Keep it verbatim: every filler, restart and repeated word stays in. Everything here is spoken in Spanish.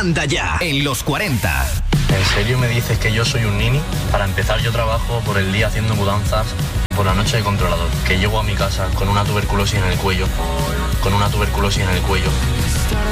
Anda Ya, en los cuarenta. ¿En serio me dices que yo soy un nini? Para empezar, yo trabajo por el día haciendo mudanzas, por la noche de controlador. Que llego a mi casa con una tuberculosis en el cuello, con una tuberculosis en el cuello,